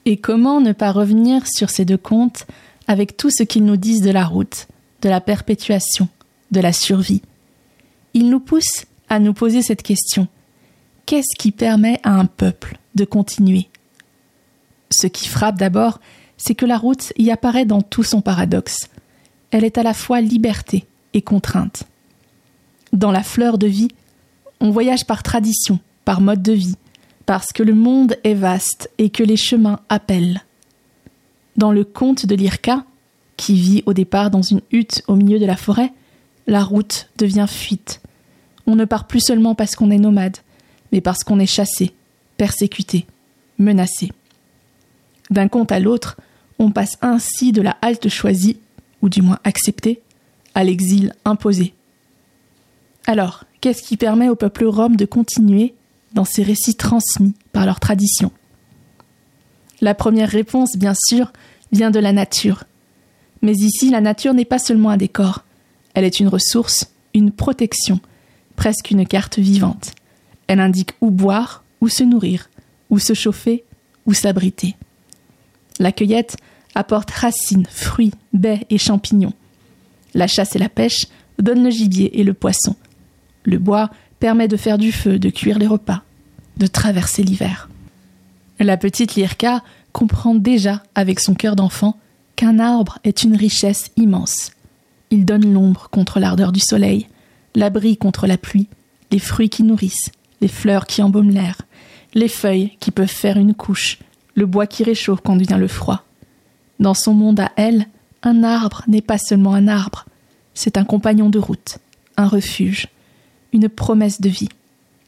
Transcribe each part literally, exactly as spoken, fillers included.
Et comment ne pas revenir sur ces deux contes avec tout ce qu'ils nous disent de la route, de la perpétuation, de la survie. Ils nous poussent à nous poser cette question. Qu'est-ce qui permet à un peuple de continuer ? Ce qui frappe d'abord, c'est que la route y apparaît dans tout son paradoxe. Elle est à la fois liberté et contrainte. Dans la fleur de vie, on voyage par tradition, par mode de vie, parce que le monde est vaste et que les chemins appellent. Dans le conte de Lirka, qui vit au départ dans une hutte au milieu de la forêt, la route devient fuite. On ne part plus seulement parce qu'on est nomade, mais parce qu'on est chassé, persécuté, menacé. D'un conte à l'autre, on passe ainsi de la halte choisie, ou du moins acceptée, à l'exil imposé. Alors, qu'est-ce qui permet au peuple rom de continuer dans ces récits transmis par leur tradition ? La première réponse, bien sûr, vient de la nature. Mais ici, la nature n'est pas seulement un décor. Elle est une ressource, une protection, presque une carte vivante. Elle indique où boire, où se nourrir, où se chauffer, où s'abriter. La cueillette apporte racines, fruits, baies et champignons. La chasse et la pêche donnent le gibier et le poisson. Le bois permet de faire du feu, de cuire les repas, de traverser l'hiver. La petite Lirka comprend déjà, avec son cœur d'enfant, qu'un arbre est une richesse immense. Il donne l'ombre contre l'ardeur du soleil, l'abri contre la pluie, les fruits qui nourrissent, les fleurs qui embaument l'air, les feuilles qui peuvent faire une couche, le bois qui réchauffe quand vient le froid. Dans son monde à elle, un arbre n'est pas seulement un arbre, c'est un compagnon de route, un refuge, une promesse de vie.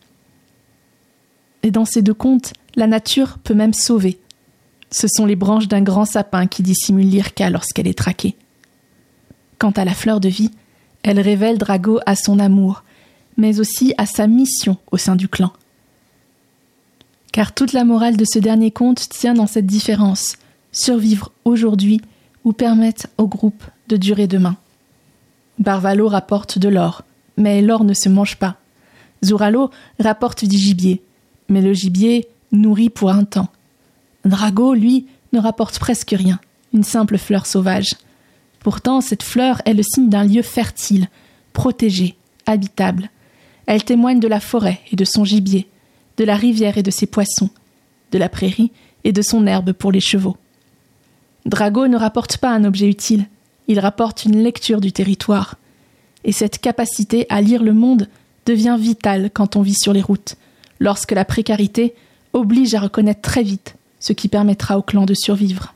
Et dans ces deux contes, la nature peut même sauver. Ce sont les branches d'un grand sapin qui dissimulent Lirka lorsqu'elle est traquée. Quant à la fleur de vie, elle révèle Drago à son amour, mais aussi à sa mission au sein du clan. Car toute la morale de ce dernier conte tient dans cette différence, survivre aujourd'hui ou permettre au groupe de durer demain. Barvalo rapporte de l'or, mais l'or ne se mange pas. Zuralo rapporte du gibier, mais le gibier nourrit pour un temps. Drago, lui, ne rapporte presque rien, une simple fleur sauvage. Pourtant, cette fleur est le signe d'un lieu fertile, protégé, habitable. Elle témoigne de la forêt et de son gibier, de la rivière et de ses poissons, de la prairie et de son herbe pour les chevaux. Drago ne rapporte pas un objet utile, il rapporte une lecture du territoire. Et cette capacité à lire le monde devient vitale quand on vit sur les routes, lorsque la précarité oblige à reconnaître très vite ce qui permettra au clan de survivre.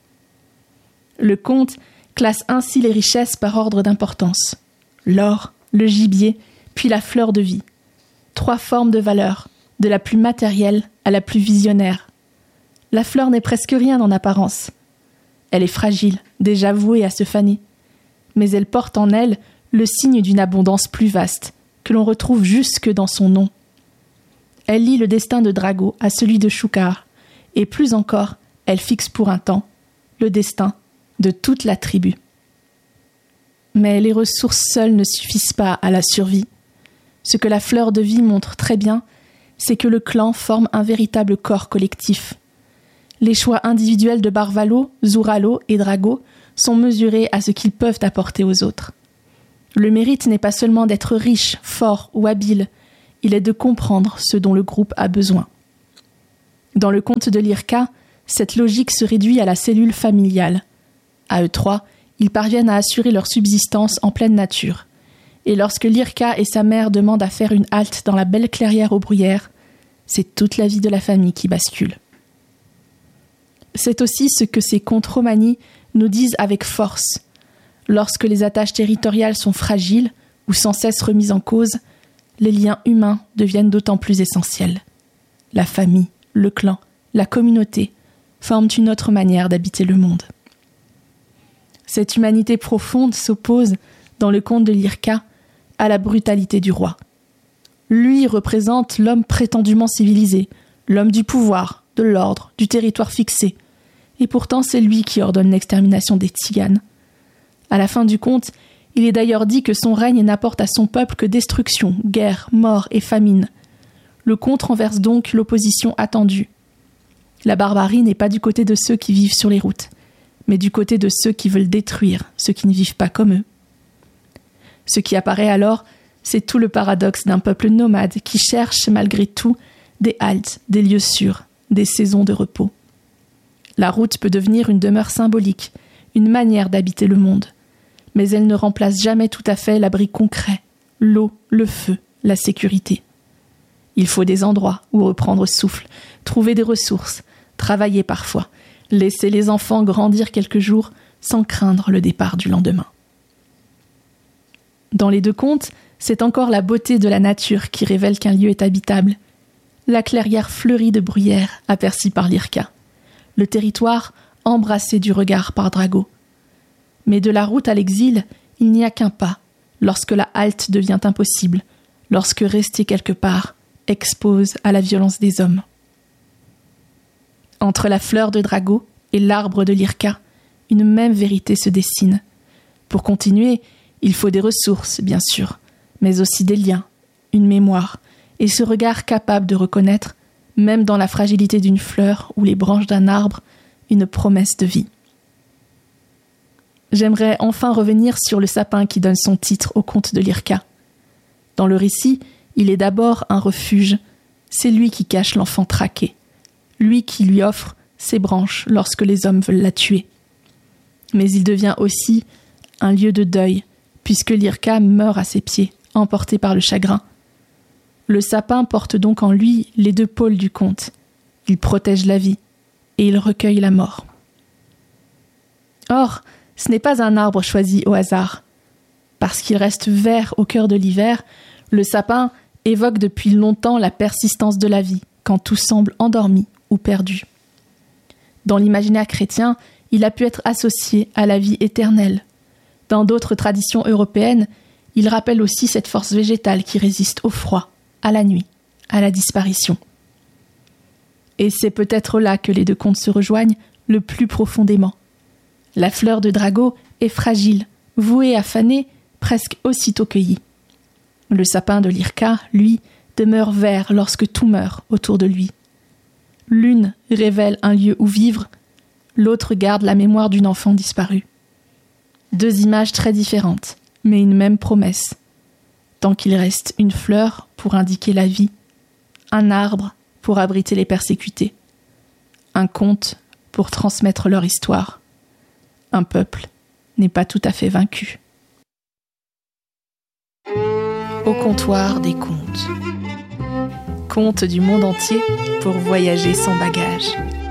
Le conte classe ainsi les richesses par ordre d'importance. L'or, le gibier, puis la fleur de vie. Trois formes de valeur, de la plus matérielle à la plus visionnaire. La fleur n'est presque rien en apparence. Elle est fragile, déjà vouée à se faner. Mais elle porte en elle le signe d'une abondance plus vaste, que l'on retrouve jusque dans son nom. Elle lie le destin de Drago à celui de Shukar, et plus encore, elle fixe pour un temps le destin de toute la tribu. Mais les ressources seules ne suffisent pas à la survie. Ce que la fleur de vie montre très bien, c'est que le clan forme un véritable corps collectif. Les choix individuels de Barvalo, Zuralo et Drago sont mesurés à ce qu'ils peuvent apporter aux autres. Le mérite n'est pas seulement d'être riche, fort ou habile, il est de comprendre ce dont le groupe a besoin. Dans le conte de Lirka, cette logique se réduit à la cellule familiale. À eux trois, ils parviennent à assurer leur subsistance en pleine nature. Et lorsque Lirka et sa mère demandent à faire une halte dans la belle clairière aux bruyères, c'est toute la vie de la famille qui bascule. C'est aussi ce que ces contes romani nous disent avec force. Lorsque les attaches territoriales sont fragiles ou sans cesse remises en cause, les liens humains deviennent d'autant plus essentiels. La famille, le clan, la communauté forment une autre manière d'habiter le monde. Cette humanité profonde s'oppose, dans le conte de Lirka, à la brutalité du roi. Lui représente l'homme prétendument civilisé, l'homme du pouvoir, de l'ordre, du territoire fixé. Et pourtant, c'est lui qui ordonne l'extermination des Tziganes. À la fin du conte, il est d'ailleurs dit que son règne n'apporte à son peuple que destruction, guerre, mort et famine. Le conte renverse donc l'opposition attendue. La barbarie n'est pas du côté de ceux qui vivent sur les routes, mais du côté de ceux qui veulent détruire ceux qui ne vivent pas comme eux. Ce qui apparaît alors, c'est tout le paradoxe d'un peuple nomade qui cherche malgré tout des haltes, des lieux sûrs, des saisons de repos. La route peut devenir une demeure symbolique, une manière d'habiter le monde, mais elle ne remplace jamais tout à fait l'abri concret, l'eau, le feu, la sécurité. Il faut des endroits où reprendre souffle, trouver des ressources, travailler parfois, laisser les enfants grandir quelques jours sans craindre le départ du lendemain. Dans les deux contes, c'est encore la beauté de la nature qui révèle qu'un lieu est habitable. La clairière fleurie de bruyères aperçue par Lirka. Le territoire embrassé du regard par Drago. Mais de la route à l'exil, il n'y a qu'un pas, lorsque la halte devient impossible, lorsque rester quelque part expose à la violence des hommes. Entre la fleur de Drago et l'arbre de Lirka, une même vérité se dessine. Pour continuer, il faut des ressources, bien sûr, mais aussi des liens, une mémoire, et ce regard capable de reconnaître, même dans la fragilité d'une fleur ou les branches d'un arbre, une promesse de vie. J'aimerais enfin revenir sur le sapin qui donne son titre au conte de Lirka. Dans le récit, il est d'abord un refuge. C'est lui qui cache l'enfant traqué. Lui qui lui offre ses branches lorsque les hommes veulent la tuer. Mais il devient aussi un lieu de deuil, puisque Lirka meurt à ses pieds, emporté par le chagrin. Le sapin porte donc en lui les deux pôles du conte. Il protège la vie et il recueille la mort. Or, ce n'est pas un arbre choisi au hasard. Parce qu'il reste vert au cœur de l'hiver, le sapin évoque depuis longtemps la persistance de la vie, quand tout semble endormi ou perdu. Dans l'imaginaire chrétien, il a pu être associé à la vie éternelle. Dans d'autres traditions européennes, il rappelle aussi cette force végétale qui résiste au froid, à la nuit, à la disparition. Et c'est peut-être là que les deux contes se rejoignent le plus profondément. La fleur de Drago est fragile, vouée à faner presque aussitôt cueillie. Le sapin de Lirka, lui, demeure vert lorsque tout meurt autour de lui. L'une révèle un lieu où vivre, l'autre garde la mémoire d'une enfant disparue. Deux images très différentes, mais une même promesse. Tant qu'il reste une fleur pour indiquer la vie, un arbre pour abriter les persécutés, un conte pour transmettre leur histoire. Un peuple n'est pas tout à fait vaincu. Au comptoir des contes. Contes du monde entier pour voyager sans bagage.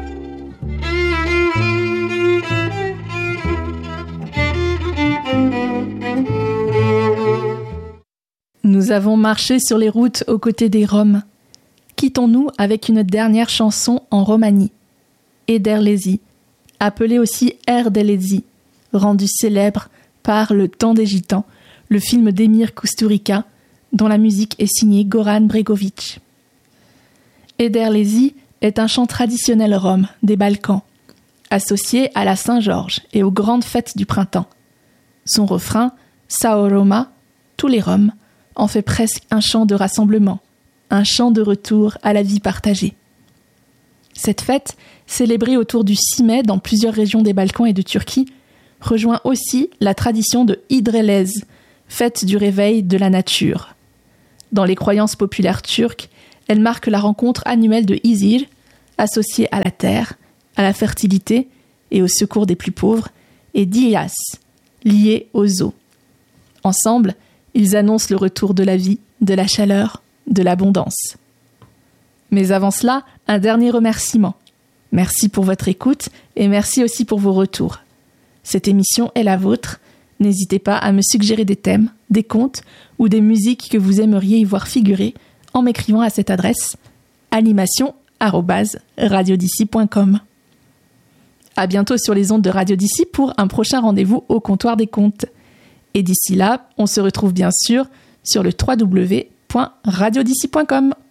Nous avons marché sur les routes aux côtés des Roms. Quittons-nous avec une dernière chanson en Roumanie, Ederlezi, appelée aussi Erdelezi, rendue célèbre par Le Temps des Gitans, le film d'Emir Kusturica, dont la musique est signée Goran Bregović. Ederlezi est un chant traditionnel rom des Balkans, associé à la Saint-Georges et aux grandes fêtes du printemps. Son refrain, Sao Roma, tous les Roms, en fait presque un chant de rassemblement, un chant de retour à la vie partagée. Cette fête, célébrée autour du six mai dans plusieurs régions des Balkans et de Turquie, rejoint aussi la tradition de Idrelez, fête du réveil de la nature. Dans les croyances populaires turques, elle marque la rencontre annuelle de Izir, associée à la terre, à la fertilité et au secours des plus pauvres, et d'Ilyas, liée aux eaux. Ensemble, ils annoncent le retour de la vie, de la chaleur, de l'abondance. Mais avant cela, un dernier remerciement. Merci pour votre écoute et merci aussi pour vos retours. Cette émission est la vôtre. N'hésitez pas à me suggérer des thèmes, des contes ou des musiques que vous aimeriez y voir figurer en m'écrivant à cette adresse animation arobase radiod'ici point com. À bientôt sur les ondes de Radio d'ici pour un prochain rendez-vous au comptoir des contes. Et d'ici là, on se retrouve bien sûr sur le w w w point radio d'ici point com.